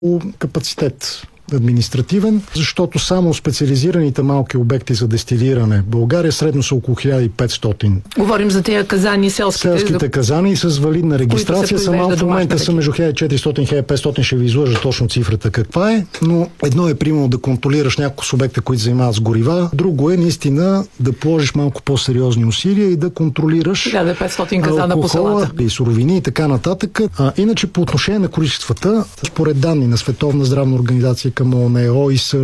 капацитет административен, защото само специализираните малки обекти за дестилиране в България средно са около 1500. Говорим за тези казани, селските казани с валидна регистрация. Сама в момента са между 1400 и 1500, ще ви излъжа точно цифрата каква е, но едно е примерно да контролираш няколко субекта, които занимават с горива, друго е наистина да положиш малко по-сериозни усилия и да контролираш 1500 казана по алкохола селата и суровини и така нататък. Иначе по отношение на количествата, според данни на Световна здравна организация към ООН, ОИСР,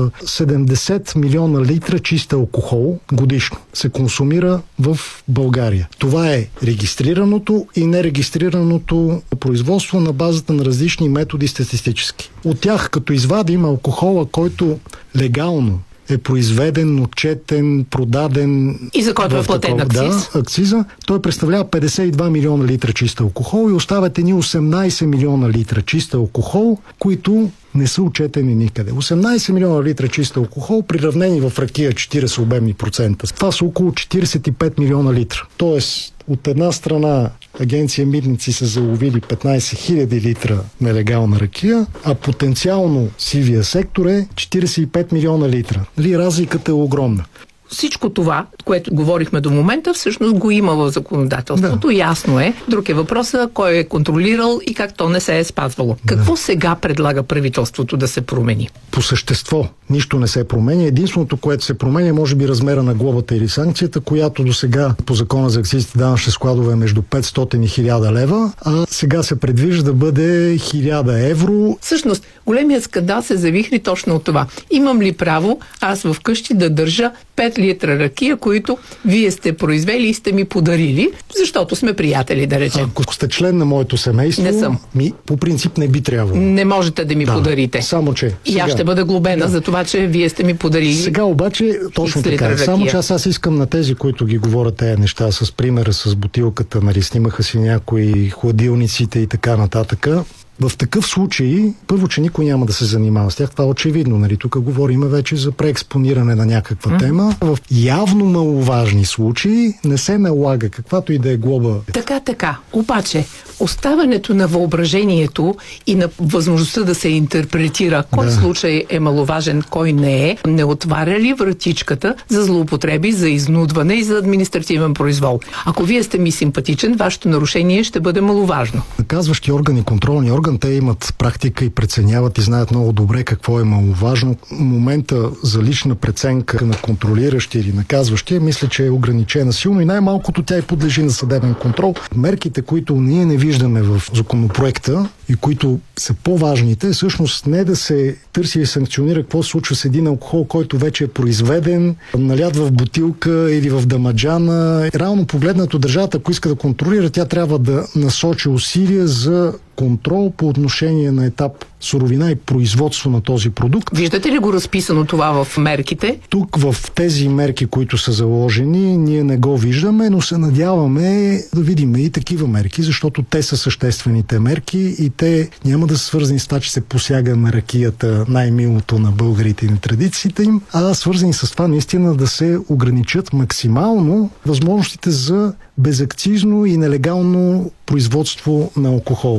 70 милиона литра чист алкохол годишно се консумира в България. Това е регистрираното и нерегистрираното производство на базата на различни методи статистически. От тях, като извадим алкохола, който легално е произведен, отчетен, продаден и за който е платен акциз. Да, акциза. Той представлява 52 милиона литра чист алкохол и оставят едни 18 милиона литра чист алкохол, които не са отчетени никъде. 18 милиона литра чист алкохол, приравнени в ракия 40 обемни процента. Това са около 45 милиона литра. Тоест, от една страна агенция Митници са заловили 15 000 литра нелегална ракия, а потенциално сивия сектор е 45 милиона литра. Разликата е огромна. Всичко това, което говорихме до момента, всъщност го има в законодателството. Да. Ясно е. Друг е въпросът кой е контролирал и как то не се е спазвало. Какво сега предлага правителството да се промени? По същество нищо не се променя. Единственото, което се променя, може би размера на глобата или санкцията, която до сега по закона за акцизите данъчни складове е между 500 и 1000 лева, а сега се предвижда да бъде 1000 евро. Всъщност, големият скандал се завихри точно от това. Имам ли право аз вкъщи да държа 5 литра ракия, които вие сте произвели и сте ми подарили, защото сме приятели, да речем. Ако сте член на моето семейство, не съм. По принцип не би трябвало. Не можете да ми подарите. Само че. И аз ще бъда глобена за това, че вие сте ми подарили. Сега обаче, точно така. Само че аз искам на тези, които ги говорят тези неща, с примера с бутилката, снимаха си някои хладилниците и така нататък. В такъв случай, първо, че никой няма да се занимава с тях, това е очевидно. Тук говорим вече за преекспониране на някаква тема. В явно маловажни случаи не се налага каквато и да е глоба. Така. Обаче, оставането на въображението и на възможността да се интерпретира кой случай е маловажен, кой не отваря ли вратичката за злоупотреби, за изнудване и за административен произвол? Ако вие сте ми симпатичен, вашето нарушение ще бъде маловажно. Наказващи органи, контролни органи, те имат практика и преценяват и знаят много добре какво е маловажно. Момента за лична преценка на контролиращи или наказващи, мисля, че е ограничена силно и най-малкото тя и подлежи на съдебен контрол. Мерките, които ние не виждаме в законопроекта и които са по-важните, всъщност не да се търси и санкционира какво се случва с един алкохол, който вече е произведен, налят в бутилка или в дамаджана. Реално погледнато държавата, ако иска да контролира, тя трябва да насочи усилия за контрол по отношение на етап суровина и производство на този продукт. Виждате ли го разписано това в мерките? Тук в тези мерки, които са заложени, ние не го виждаме, но се надяваме да видим и такива мерки, защото те са съществените мерки и те няма да са свързани с това, че се посяга на ракията, най-милото на българите и на традициите им, а свързани с това наистина да се ограничат максимално възможностите за безакцизно и нелегално производство на алкохол.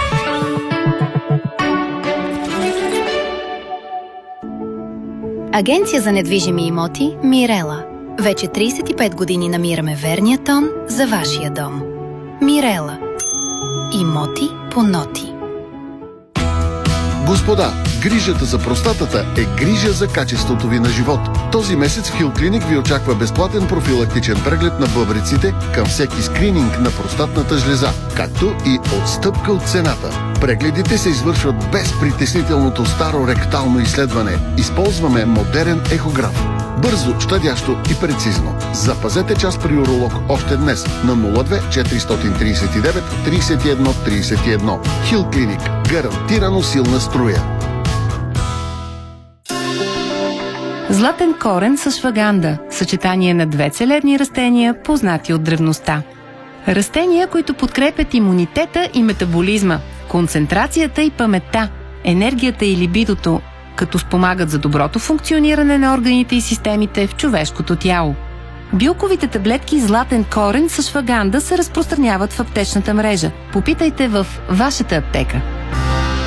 Агенция за недвижими имоти Мирела. Вече 35 години намираме верния тон за вашия дом. Мирела. Имоти по ноти. Господа, грижата за простатата е грижа за качеството ви на живот. Този месец в Хил Клиник ви очаква безплатен профилактичен преглед на бъбреците към всеки скрининг на простатната жлеза, както и отстъпка от цената. Прегледите се извършват без притеснителното старо ректално изследване. Използваме модерен ехограф. Бързо, щадящо и прецизно. Запазете час при уролог още днес на 02 439 31 31. Хил Клиник. Гарантирано силна струя. Златен корен с шваганда. Съчетание на две целебни растения, познати от древността. Растения, които подкрепят имунитета и метаболизма, концентрацията и паметта, енергията и либидото, като спомагат за доброто функциониране на органите и системите в човешкото тяло. Билковите таблетки Златен корен с шваганда се разпространяват в аптечната мрежа. Попитайте в вашата аптека.